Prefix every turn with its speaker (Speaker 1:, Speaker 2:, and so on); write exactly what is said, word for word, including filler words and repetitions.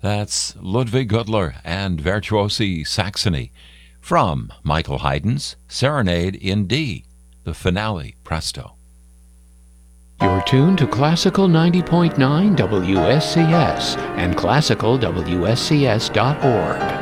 Speaker 1: That's Ludwig Gudler and Virtuosi Saxony from Michael Haydn's Serenade in D, the finale presto.
Speaker 2: You're tuned to Classical ninety point nine W S C S and classical W S C S dot org.